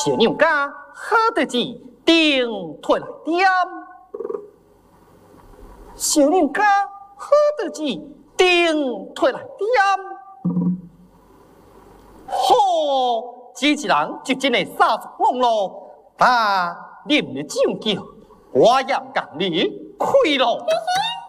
小娘家好得志，顶退来点。小娘家好得志，顶退来点。好，这一人就真的杀出网络，他念了酒叫，我也不讲你亏了。